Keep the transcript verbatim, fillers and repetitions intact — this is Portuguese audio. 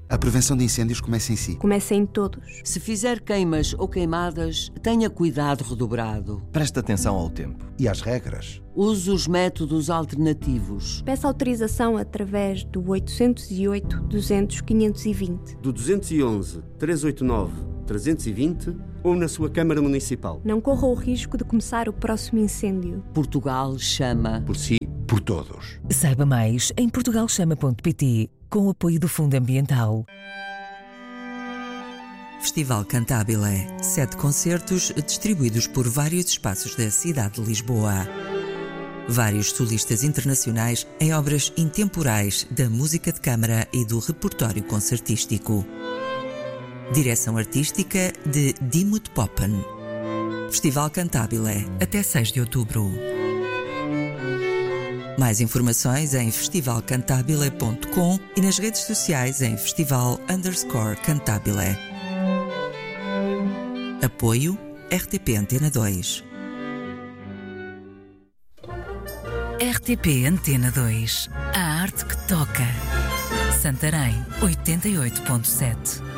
A prevenção de incêndios começa em si. Começa em todos. Se fizer queimas ou queimadas, tenha cuidado redobrado. Preste atenção ao tempo. E às regras. Use os métodos alternativos. Peça autorização através do oitocentos e oito, duzentos, quinhentos e vinte. Do duzentos e onze, trezentos e oitenta e nove, trezentos e vinte ou na sua Câmara Municipal. Não corra o risco de começar o próximo incêndio. Portugal chama. Por si, por todos. Saiba mais em portugal chama ponto pt, com o apoio do Fundo Ambiental. Festival Cantabile. Sete concertos distribuídos por vários espaços da cidade de Lisboa. Vários solistas internacionais em obras intemporais da música de câmara e do repertório concertístico. Direção artística de Dimut Poppen. Festival Cantabile, até seis de outubro. Mais informações em festival cantabile ponto com e nas redes sociais em festival underscore cantabile. Apoio R T P Antena dois. R T P Antena dois. A arte que toca. Santarém, oitenta e oito ponto sete.